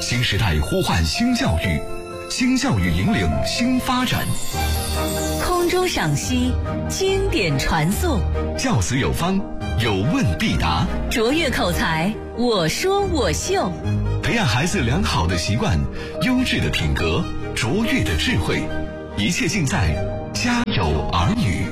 新时代呼唤新教育，新教育引领新发展。 空中赏析，经典传颂， 教子有方，有问必答， 卓越口才，我说我秀， 培养孩子良好的习惯、优质的品格、卓越的智慧，一切尽在家有儿女。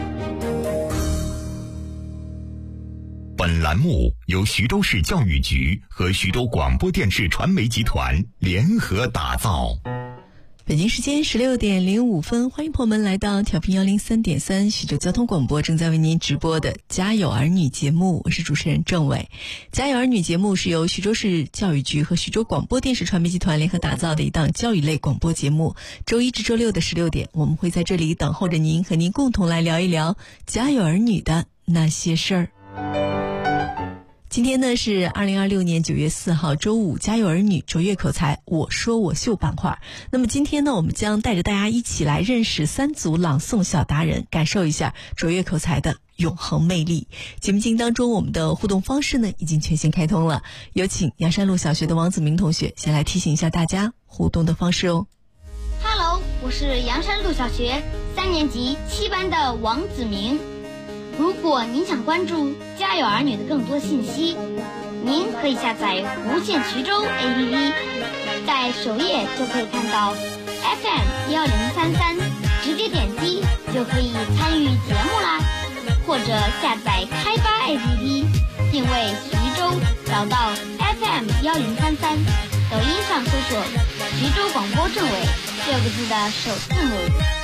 本栏目由徐州市教育局和徐州广播电视传媒集团联合打造。 北京时间16:05，欢迎朋友们来到调频103.3徐州交通广播，正在为您直播的家有儿女节目，我是主持人郑伟。家有儿女节目是由徐州市教育局和徐州广播电视传媒集团联合打造的一档教育类广播节目，周一至周六的16点，我们会在这里等候着您，和您共同来聊一聊家有儿女的那些事儿。今天呢是2026年9月4号周五，家有儿女卓越口才我说我秀板块。那么今天呢，我们将带着大家一起来认识3组朗诵小达人，感受一下卓越口才的永恒魅力。节目进行当中，我们的互动方式呢已经全线开通了，有请阳山路小学的王子明同学先来提醒一下大家互动的方式哦。 Hello， 我是阳山路小学3年级7班的王子明。如果您想关注家有儿女的更多信息，您可以下载无限徐州 APP， 在首页就可以看到 FM1033， 直接点击就可以参与节目啦。或者下载开发 APP， 定位徐州，找到 FM1033， 抖音上搜索徐州广播政委6个字的首字母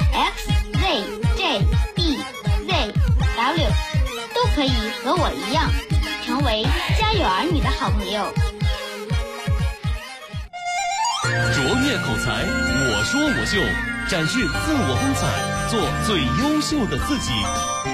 XZJBZW， 都可以和我一样成为家有儿女的好朋友。 卓越口才我说我秀，展示自我风采，做最优秀的自己。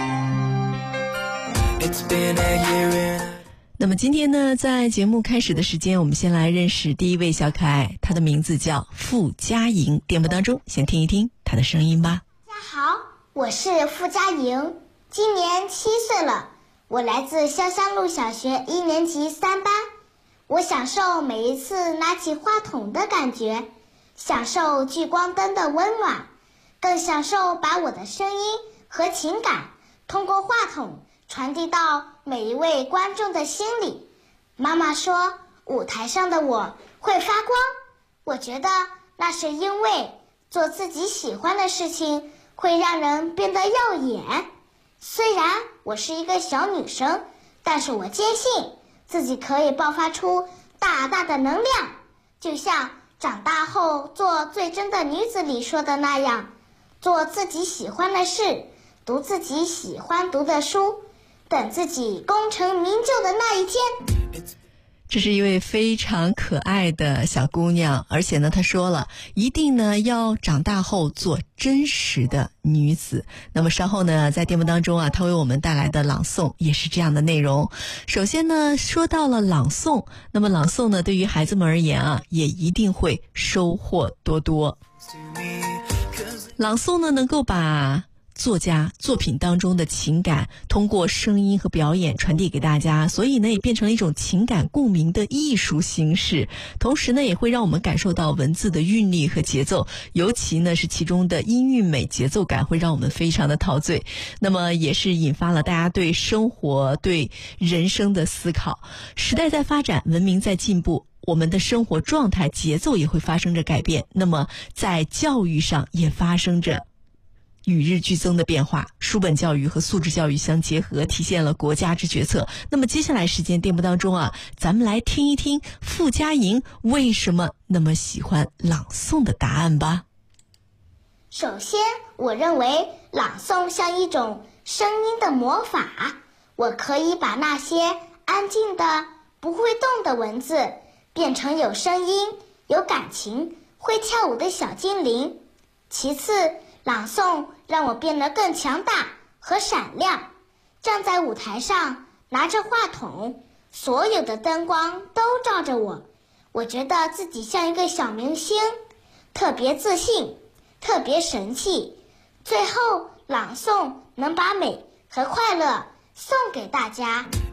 那么今天呢，在节目开始的时间，我们先来认识第一位小可爱，她的名字叫傅佳莹。电波当中先听一听她的声音吧。 大家好，我是傅佳莹，今年7岁了，我来自潇湘路小学1年级3班。我享受每一次拿起话筒的感觉，享受聚光灯的温暖，更享受把我的声音和情感通过话筒传递到每一位观众的心里。妈妈说舞台上的我会发光，我觉得那是因为做自己喜欢的事情会让人变得耀眼。虽然我是一个小女生，但是我坚信自己可以爆发出大大的能量，就像长大后做最真的女子里说的那样，做自己喜欢的事，读自己喜欢读的书，等自己功成名就的那一天。 这是一位非常可爱的小姑娘，而且呢她说了一定呢要长大后做真实的女子。那么稍后呢在节目当中啊，她为我们带来的朗诵也是这样的内容。首先呢说到了朗诵，那么朗诵呢对于孩子们而言啊，也一定会收获多多。朗诵呢能够把作家作品当中的情感通过声音和表演传递给大家，所以呢也变成了一种情感共鸣的艺术形式，同时呢也会让我们感受到文字的韵律和节奏，尤其呢是其中的音韵美节奏感会让我们非常的陶醉，那么也是引发了大家对生活对人生的思考。时代在发展，文明在进步，我们的生活状态节奏也会发生着改变，那么在教育上也发生着与日俱增的变化，书本教育和素质教育相结合，体现了国家之决策。那么接下来时间节目当中啊，咱们来听一听傅佳莹为什么那么喜欢朗诵的答案吧。 首先，我认为朗诵像一种声音的魔法，我可以把那些安静的不会动的文字变成有声音有感情会跳舞的小精灵。其次，朗诵让我变得更强大和闪亮，站在舞台上拿着话筒，所有的灯光都照着我，我觉得自己像一个小明星，特别自信，特别神气。最后，朗诵能把美和快乐送给大家。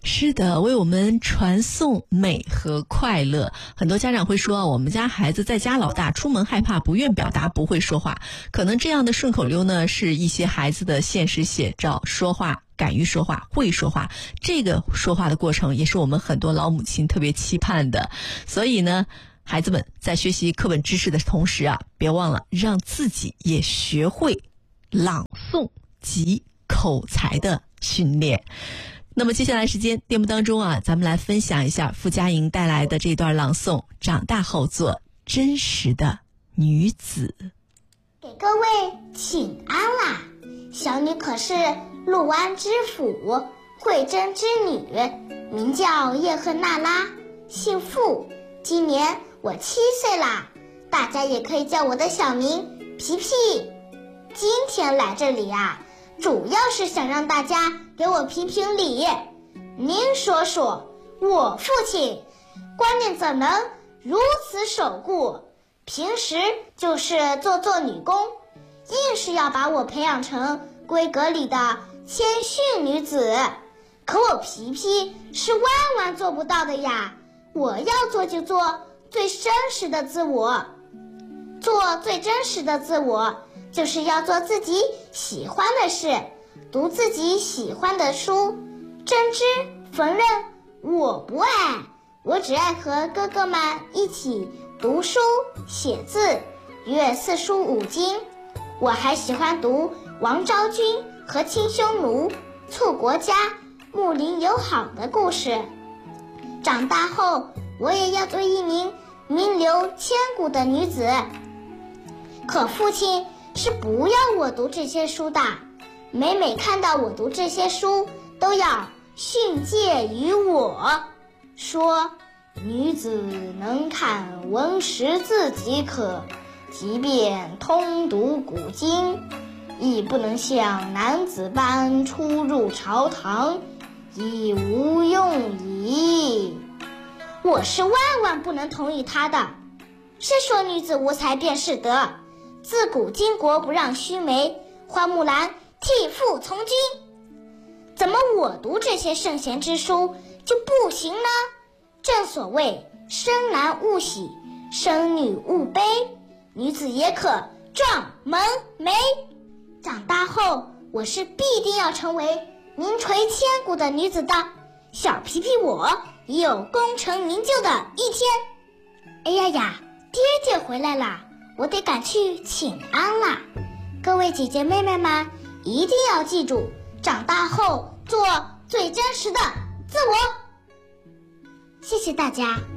是的，为我们传送美和快乐。很多家长会说，我们家孩子在家老大，出门害怕，不愿表达，不会说话。可能这样的顺口溜呢，是一些孩子的现实写照。说话，敢于说话，会说话，这个说话的过程也是我们很多老母亲特别期盼的。所以呢，孩子们在学习课本知识的同时啊，别忘了让自己也学会朗诵及口才的训练。那么接下来时间节目当中啊，咱们来分享一下傅佳莹带来的这段朗诵，长大后做真实的女子。 给各位请安啦！小女可是陆安知府惠贞之女，名叫叶赫那拉，姓傅。今年我7岁啦，大家也可以叫我的小名皮皮。今天来这里啊，主要是想让大家给我评评理。您说说，我父亲观念怎能如此守固？平时就是做女工，硬是要把我培养成闺阁里的谦逊女子。可我皮皮是万万做不到的呀！我要做就做最真实的自我。做最真实的自我，就是要做自己喜欢的事，读自己喜欢的书。真知缝纫我不爱，我只爱和哥哥们一起读书写字，阅四书五经。我还喜欢读王昭君和亲匈奴、促国家、睦邻友好的故事。长大后我也要做一名名留千古的女子。可父亲是不要我读这些书的，每看到我读这些书，都要训诫于我，说女子能看文识字即可，即便通读古今，亦不能像男子般出入朝堂，亦无用矣。我是万万不能同意他的。谁说女子无才便是德？自古巾帼不让须眉，花木兰替父从军。怎么我读这些圣贤之书就不行呢？正所谓生男勿喜，生女勿悲，女子也可撞门楣。长大后我是必定要成为名垂千古的女子的。小皮皮我也有功成名就的一天。哎呀呀，爹爹回来啦，我得赶去请安啦。各位姐姐妹妹们一定要记住，长大后做最真实的自我。谢谢大家。